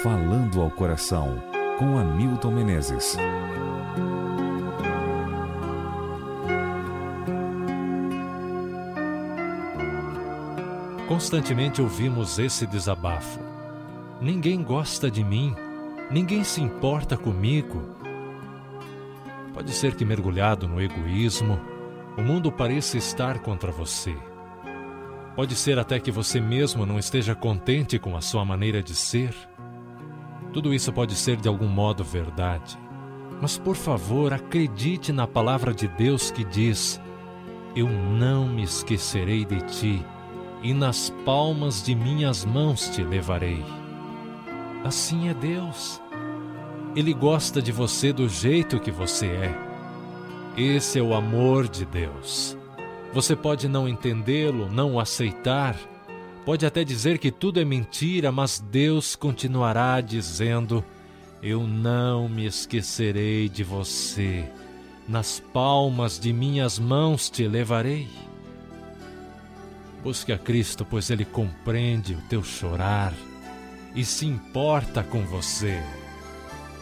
Falando ao Coração, com Hamilton Menezes. Constantemente ouvimos esse desabafo. Ninguém gosta de mim, ninguém se importa comigo. Pode ser que, mergulhado no egoísmo, o mundo pareça estar contra você. Pode ser até que você mesmo não esteja contente com a sua maneira de ser. Tudo isso pode ser de algum modo verdade. Mas, por favor, acredite na palavra de Deus que diz: eu não me esquecerei de ti, e nas palmas de minhas mãos te levarei. Assim é Deus. Ele gosta de você do jeito que você é. Esse é o amor de Deus. Você pode não entendê-lo, não o aceitar. Pode até dizer que tudo é mentira, mas Deus continuará dizendo: eu não me esquecerei de você. Nas palmas de minhas mãos te levarei. Busque a Cristo, pois Ele compreende o teu chorar e se importa com você.